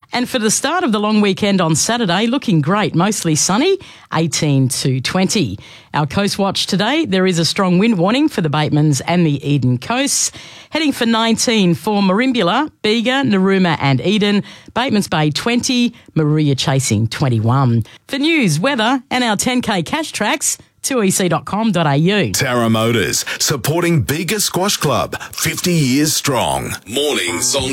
And for the start of the long weekend on Saturday, looking great, mostly sunny, 18 to 20. Our Coast Watch today, there is a strong wind warning for the Batemans and the Eden coasts. Heading for 19 for Merimbula, Bega, Narooma and Eden. Batemans Bay 20, Maria chasing 21. For news, weather and our 10K cash tracks, 2ec.com.au. Tara Motors, supporting Bega Squash Club, 50 years strong. Mornings on